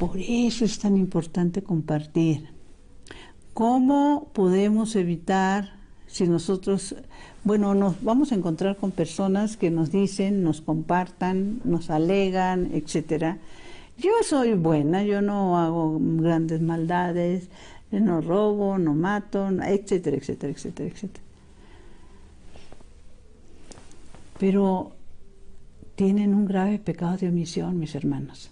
Por eso es tan importante compartir. ¿Cómo podemos evitar si nosotros, nos vamos a encontrar con personas que nos dicen, nos compartan, nos alegan, etcétera? Yo soy buena, yo no hago grandes maldades, no robo, no mato, etcétera, etcétera, etcétera, etcétera. Pero tienen un grave pecado de omisión, mis hermanos.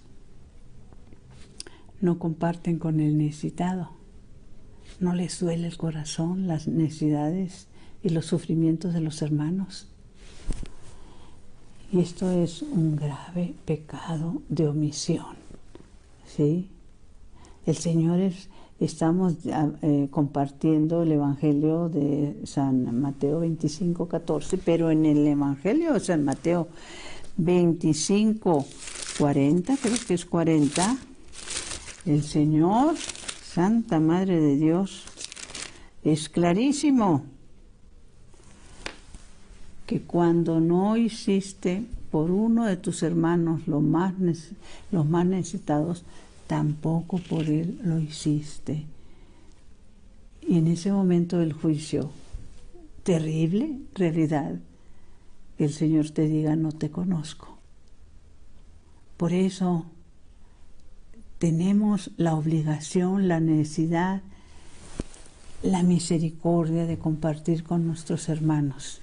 No comparten con el necesitado. No les duele el corazón las necesidades y los sufrimientos de los hermanos. Y esto es un grave pecado de omisión. ¿Sí? El Señor estamos compartiendo el Evangelio de San Mateo 25:14, pero en el Evangelio de San Mateo 25:40, creo que es 40, el Señor, Santa Madre de Dios, es clarísimo que cuando no hiciste por uno de tus hermanos los más necesitados, tampoco por él lo hiciste. Y en ese momento del juicio, terrible realidad, que el Señor te diga, no te conozco. Por eso tenemos la obligación, la necesidad, la misericordia de compartir con nuestros hermanos.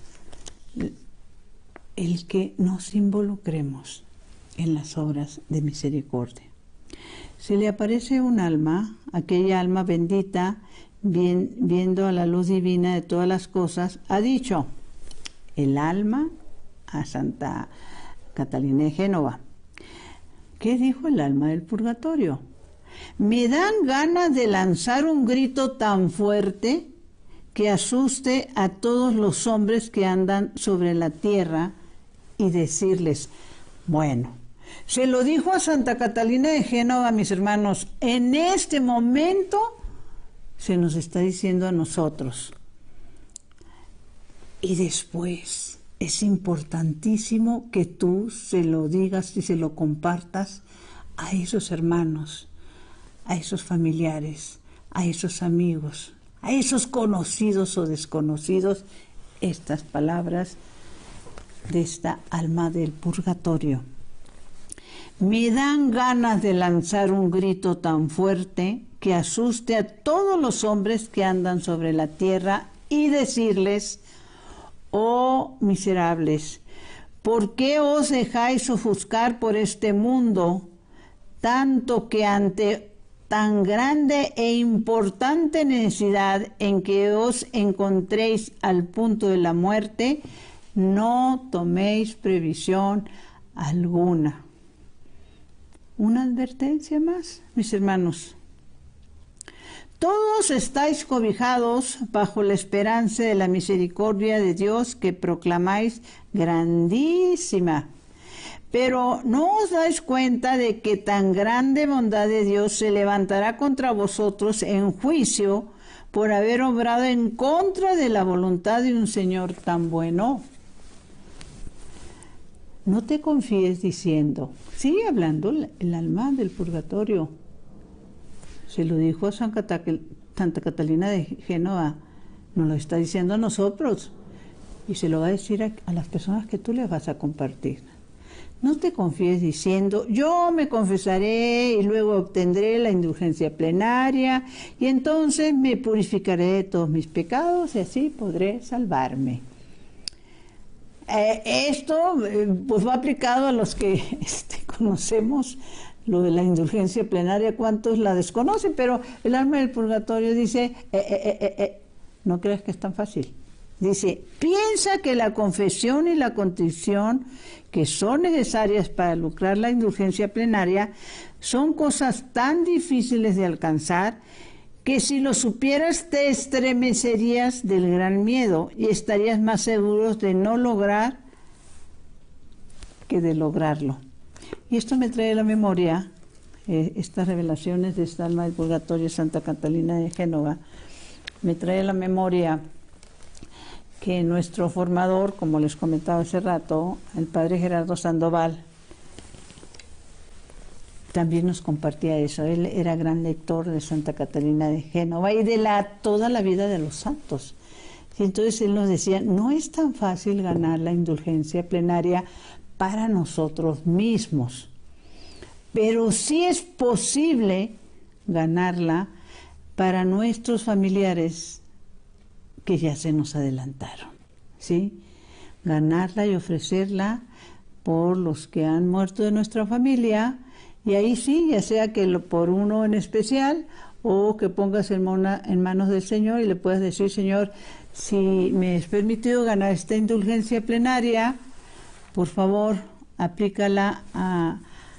El que nos involucremos en las obras de misericordia. Se le aparece un alma, aquella alma bendita, viendo a la luz divina de todas las cosas, ha dicho el alma a Santa Catalina de Génova. ¿Qué dijo el alma del purgatorio? Me dan ganas de lanzar un grito tan fuerte que asuste a todos los hombres que andan sobre la tierra y decirles, bueno, se lo dijo a Santa Catalina de Génova, mis hermanos, en este momento se nos está diciendo a nosotros. Y después es importantísimo que tú se lo digas y se lo compartas a esos hermanos, a esos familiares, a esos amigos, a esos conocidos o desconocidos, estas palabras de esta alma del purgatorio. Me dan ganas de lanzar un grito tan fuerte que asuste a todos los hombres que andan sobre la tierra y decirles, oh miserables, ¿por qué os dejáis ofuscar por este mundo, tanto que ante tan grande e importante necesidad en que os encontréis al punto de la muerte, no toméis previsión alguna? Una advertencia más, mis hermanos. Todos estáis cobijados bajo la esperanza de la misericordia de Dios que proclamáis grandísima. Pero ¿no os dais cuenta de que tan grande bondad de Dios se levantará contra vosotros en juicio por haber obrado en contra de la voluntad de un Señor tan bueno? No te confíes diciendo, sigue hablando el alma del purgatorio. Se lo dijo a Santa Catalina de Génova, nos lo está diciendo a nosotros y se lo va a decir a las personas que tú les vas a compartir. No te confíes diciendo, yo me confesaré y luego obtendré la indulgencia plenaria y entonces me purificaré de todos mis pecados y así podré salvarme. Esto pues va aplicado a los que conocemos lo de la indulgencia plenaria, cuántos la desconocen, pero el alma del purgatorio dice, no creas que es tan fácil. Dice, piensa que la confesión y la contrición que son necesarias para lograr la indulgencia plenaria son cosas tan difíciles de alcanzar que si lo supieras te estremecerías del gran miedo y estarías más seguros de no lograr que de lograrlo. Y esto me trae a la memoria, estas revelaciones de esta alma del purgatorio, Santa Catalina de Génova, me trae a la memoria que nuestro formador, como les comentaba hace rato, el padre Gerardo Sandoval, también nos compartía eso. Él era gran lector de Santa Catalina de Génova y de toda la vida de los santos. Y entonces él nos decía, no es tan fácil ganar la indulgencia plenaria para nosotros mismos, pero sí es posible ganarla para nuestros familiares que ya se nos adelantaron, ¿sí? Ganarla y ofrecerla por los que han muerto de nuestra familia, y ahí sí, ya sea que por uno en especial, o que pongas en manos del Señor y le puedas decir, Señor, si me es permitido ganar esta indulgencia plenaria, por favor, aplícala a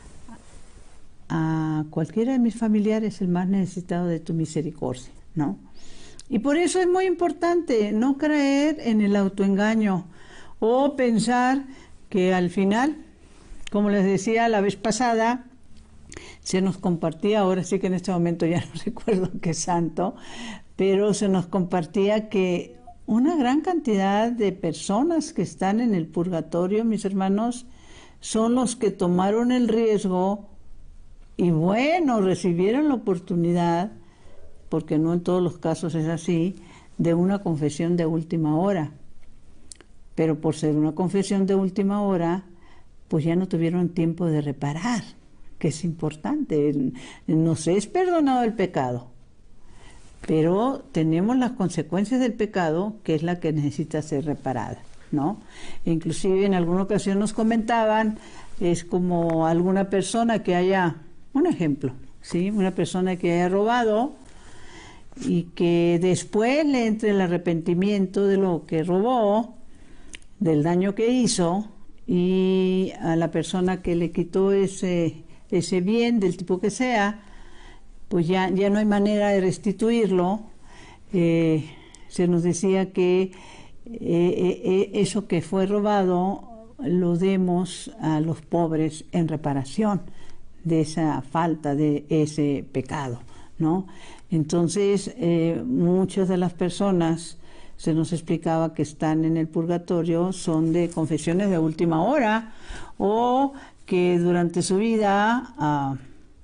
cualquiera de mis familiares, el más necesitado de tu misericordia, ¿no? Y por eso es muy importante no caer en el autoengaño o pensar que al final, como les decía la vez pasada, se nos compartía, ahora sí que en este momento ya no recuerdo qué santo, pero se nos compartía que una gran cantidad de personas que están en el purgatorio, mis hermanos, son los que tomaron el riesgo y bueno, recibieron la oportunidad, porque no en todos los casos es así, de una confesión de última hora. Pero por ser una confesión de última hora, pues ya no tuvieron tiempo de reparar, que es importante. Nos es perdonado el pecado, pero tenemos las consecuencias del pecado, que es la que necesita ser reparada, ¿no? Inclusive en alguna ocasión nos comentaban, es como alguna persona que haya, un ejemplo, ¿sí? Una persona que haya robado y que después le entre el arrepentimiento de lo que robó, del daño que hizo, y a la persona que le quitó ese bien, del tipo que sea, pues ya no hay manera de restituirlo. Se nos decía que eso que fue robado lo demos a los pobres en reparación de esa falta, de ese pecado, ¿no? Entonces, muchas de las personas, se nos explicaba, que están en el purgatorio son de confesiones de última hora, o que durante su vida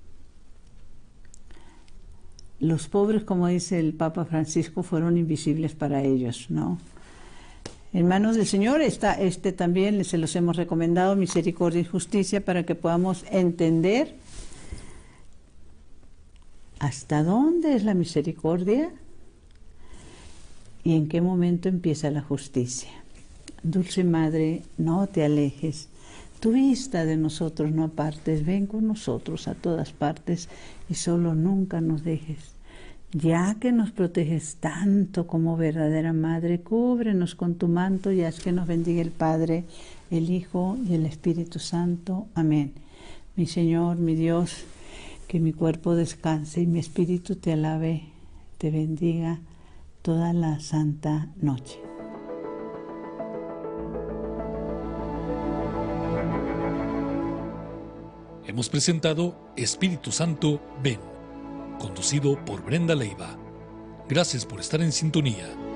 los pobres, como dice el Papa Francisco, fueron invisibles para ellos, ¿no? En manos del Señor está también, se los hemos recomendado, Misericordia y Justicia, para que podamos entender hasta dónde es la misericordia y en qué momento empieza la justicia. Dulce Madre, no te alejes, tu vista de nosotros no apartes, ven con nosotros a todas partes y solo nunca nos dejes. Ya que nos proteges tanto como verdadera Madre, cúbrenos con tu manto y haz que nos bendiga el Padre, el Hijo y el Espíritu Santo. Amén. Mi Señor, mi Dios, que mi cuerpo descanse y mi espíritu te alabe, te bendiga toda la santa noche. Hemos presentado Espíritu Santo, ven, conducido por Brenda Leiva. Gracias por estar en sintonía.